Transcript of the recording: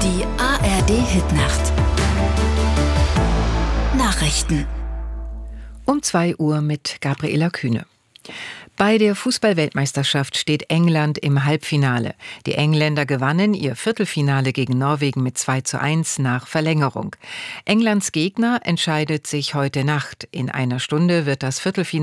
Die ARD-Hitnacht. Nachrichten. Um 2 Uhr mit Gabriela Kühne. Bei der Fußball-Weltmeisterschaft steht England im Halbfinale. Die Engländer gewannen ihr Viertelfinale gegen Norwegen mit 2:1 nach Verlängerung. Englands Gegner entscheidet sich heute Nacht. In einer Stunde wird das Viertelfinale